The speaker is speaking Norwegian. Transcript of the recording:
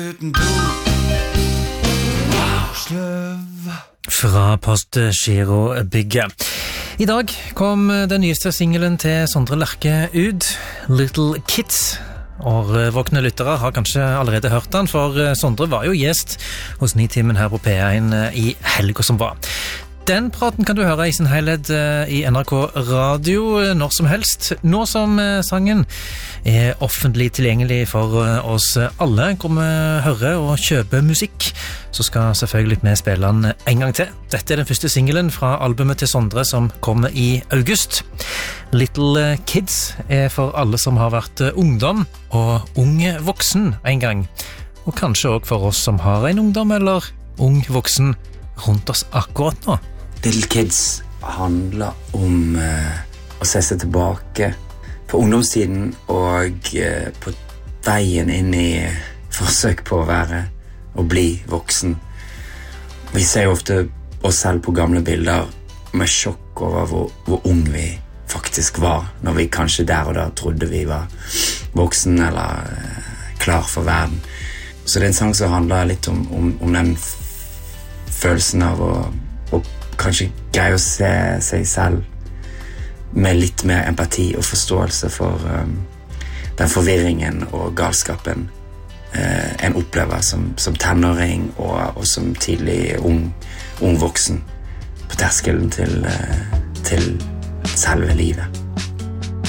Fra Postgirobygget. I dag kom den nyeste singelen til Sondre Lerche ut, Little Kids. Årvåkne lyttere har kanskje allerede hørt den, for Sondre var jo gjest hos Nitimen her på P1 i helgen som var. Den praten kan du høre i sin helhet i NRK Radio når som helst. Nå som sangen er offentlig tilgjengelig for oss alle, hvor vi hører og kjøper musikk, så skal selvfølgelig vi spille den en gang til. Dette er den første singelen fra albumet til Sondre som kommer i august. Little Kids er for alle som har vært ungdom og unge voksen en gang. Og kanskje også for oss som har en ungdom eller ung voksen rundt oss akkurat nå. Little Kids handler om å se seg tilbake på ungdomstiden og på veien inn i forsøk på å bli voksen. Vi ser jo ofte oss selv på gamle bilder med sjokk over hvor ung vi faktisk var, når vi kanskje der og da trodde vi var voksen eller klar for verden. Så det er en sang som handler litt om den følelsen av å kanskje greie å se seg selv med litt mer empati og forståelse for den forvirringen og galskapen en opplever som tenåring og som tidlig ung voksen på terskelen til selve livet.